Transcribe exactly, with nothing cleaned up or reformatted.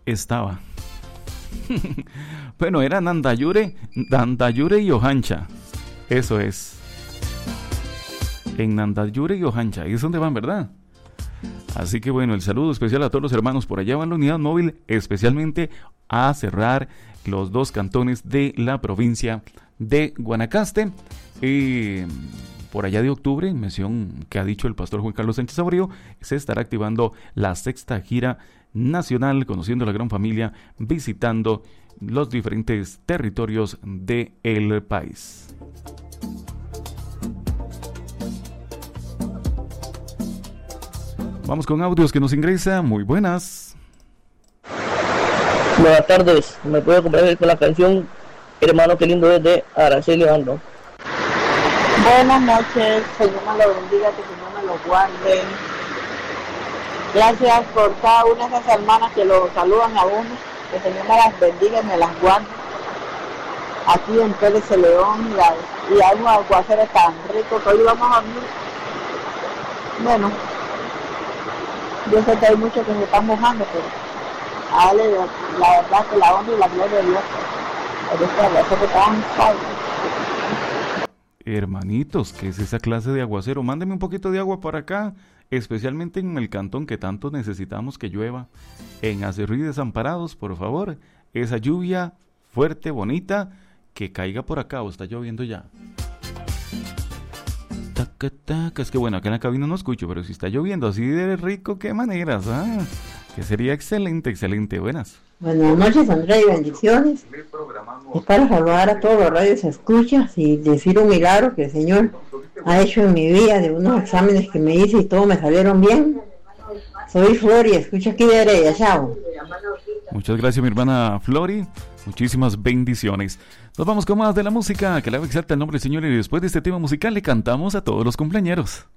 estaba. Bueno, era Nandayure, Nandayure y Ojancha. Eso es. En Nandayure y Ojancha. Ahí es donde van, ¿verdad? Así que bueno, el saludo especial a todos los hermanos. Por allá va la unidad móvil, especialmente a cerrar los dos cantones de la provincia de Guanacaste. Y por allá de octubre, mención que ha dicho el pastor Juan Carlos Sánchez Abreu, se estará activando la sexta gira nacional, conociendo a la gran familia, visitando los diferentes territorios del país. Vamos con audios que nos ingresan. Muy buenas. Buenas tardes. ¿Me puedo complacer con la canción Hermano qué lindo es de Araceli Ando? Buenas noches. Señor me lo bendiga, que Señor me lo guarde. Gracias por cada una de esas hermanas que lo saludan a uno. Que el Señor me las bendiga y me las guarde. Aquí en Pérez de León y hay, y hay unos aguaceros tan ricos que hoy vamos a dormir. Bueno, yo sé que hay muchos que se están mojando, pero a darle la, la verdad que la honra y la gloria de Dios. Por eso la sé que están salvos. Hermanitos, ¿qué es esa clase de aguacero? Mándenme un poquito de agua para acá, especialmente en el cantón que tanto necesitamos que llueva. En Acerrí Desamparados, por favor, esa lluvia fuerte, bonita, que caiga por acá, o está lloviendo ya. Taca, taca. Es que bueno, acá en la cabina no escucho, pero si está lloviendo así de rico, qué maneras, ¿ah? Que sería excelente, excelente, buenas. Buenas noches, Andrea, y bendiciones. Es para saludar a todos los radios escuchas y decir un milagro que el Señor ha hecho en mi vida, de unos exámenes que me hice y todos me salieron bien. Soy Flori, escucho aquí de Heredia, chao. Muchas gracias, mi hermana Flori. Muchísimas bendiciones. Nos vamos con más de la música, que la exalta el nombre del Señor, y después de este tema musical le cantamos a todos los cumpleañeros.